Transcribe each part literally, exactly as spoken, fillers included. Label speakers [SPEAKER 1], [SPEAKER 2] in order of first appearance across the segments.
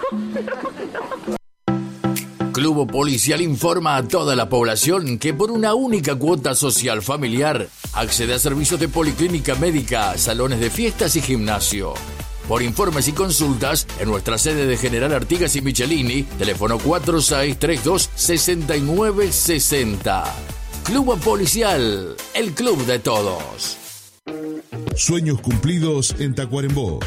[SPEAKER 1] Club Policial informa a toda la población que por una única cuota social familiar accede a servicios de policlínica médica, salones de fiestas y gimnasio. Por informes y consultas, en nuestra sede de General Artigas y Michelini, teléfono cuatro seis tres dos, seis nueve seis cero. Club Policial, el club de todos.
[SPEAKER 2] Sueños cumplidos en Tacuarembó.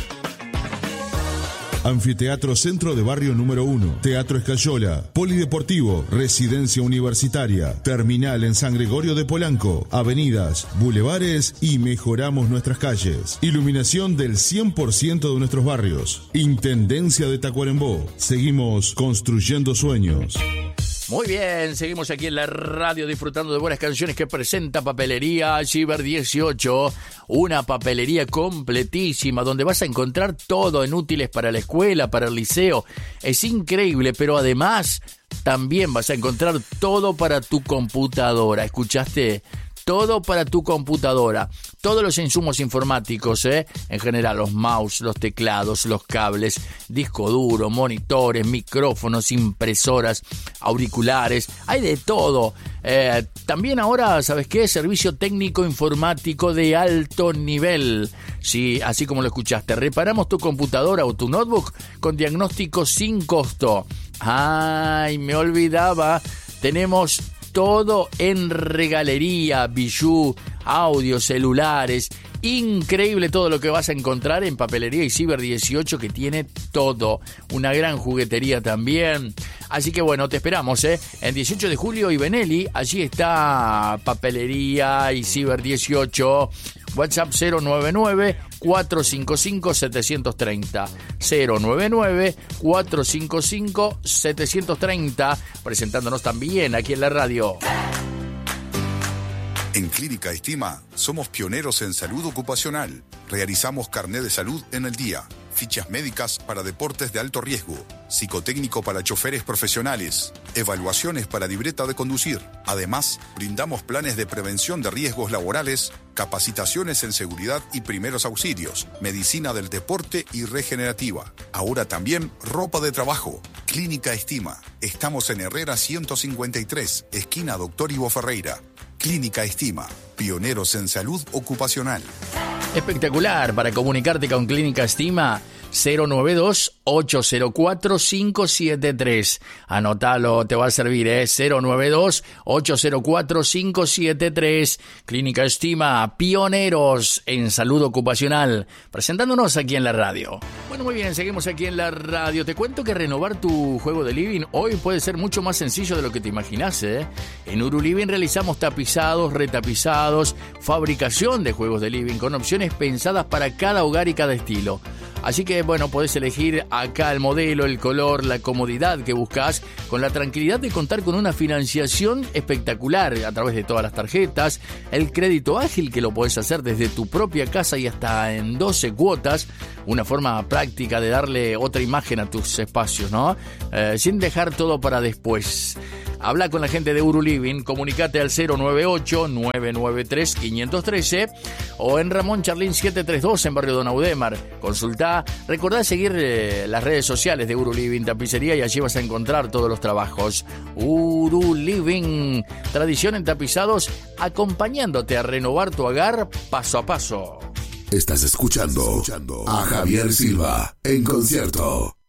[SPEAKER 2] Anfiteatro Centro de Barrio número uno, Teatro Escayola, Polideportivo, Residencia Universitaria, Terminal en San Gregorio de Polanco, avenidas, bulevares y mejoramos nuestras calles. Iluminación del cien por ciento de nuestros barrios. Intendencia de Tacuarembó. Seguimos construyendo sueños.
[SPEAKER 1] Muy bien, seguimos aquí en la radio disfrutando de buenas canciones que presenta Papelería Ciber dieciocho, una papelería completísima donde vas a encontrar todo en útiles para la escuela, para el liceo. Es increíble, pero además también vas a encontrar todo para tu computadora. ¿Escuchaste? Todo para tu computadora. Todos los insumos informáticos, ¿eh? En general, los mouse, los teclados, los cables, disco duro, monitores, micrófonos, impresoras, auriculares. Hay de todo. Eh, también ahora, ¿sabes qué? Servicio técnico informático de alto nivel. Sí, así como lo escuchaste. Reparamos tu computadora o tu notebook con diagnóstico sin costo. Ay, me olvidaba. Tenemos todo en regalería, bijú, audio, celulares. Increíble todo lo que vas a encontrar en Papelería y Ciber dieciocho, que tiene todo. Una gran juguetería también. Así que bueno, te esperamos, ¿eh? En dieciocho de julio y Benelli, allí está Papelería y Ciber dieciocho. WhatsApp cero nueve nueve, cuatro cinco cinco, siete tres cero. cero nueve nueve, cuatro cinco cinco, siete tres cero. Presentándonos también aquí en la radio.
[SPEAKER 3] En Clínica Estima somos pioneros en salud ocupacional. Realizamos carnet de salud en el día, fichas médicas para deportes de alto riesgo, psicotécnico para choferes profesionales, evaluaciones para libreta de conducir. Además, brindamos planes de prevención de riesgos laborales, capacitaciones en seguridad y primeros auxilios, medicina del deporte y regenerativa. Ahora también ropa de trabajo. Clínica Estima. Estamos en Herrera ciento cincuenta y tres, esquina Doctor Ivo Ferreira. Clínica Estima, pioneros en salud ocupacional.
[SPEAKER 1] Espectacular. Para comunicarte con Clínica Estima, cero nueve dos, ocho cero cuatro, cinco siete tres. Anótalo, te va a servir, ¿eh? cero nueve dos, ocho cero cuatro, cinco siete tres. Clínica Estima, pioneros en salud ocupacional. Presentándonos aquí en la radio. Bueno, muy bien, seguimos aquí en la radio. Te cuento que renovar tu juego de living hoy puede ser mucho más sencillo de lo que te imaginas, ¿eh? En Uru Living realizamos tapizados, retapizados, fabricación de juegos de living con opciones pensadas para cada hogar y cada estilo. Así que, bueno, podés elegir acá el modelo, el color, la comodidad que buscas, con la tranquilidad de contar con una financiación espectacular a través de todas las tarjetas, el crédito ágil que lo podés hacer desde tu propia casa y hasta en doce cuotas, una forma práctica de darle otra imagen a tus espacios, ¿no? Eh, sin dejar todo para después. Habla con la gente de Uru Living, comunicate al cero nueve ocho, nueve nueve tres, cinco uno tres o en Ramón Charlín setecientos treinta y dos en Barrio Don Audemar. Consultá, recordá seguir eh, las redes sociales de Uru Living Tapicería y allí vas a encontrar todos los trabajos. Uru Living, tradición en tapizados, acompañándote a renovar tu hogar paso a paso.
[SPEAKER 4] Estás escuchando a Javier Silva en concierto.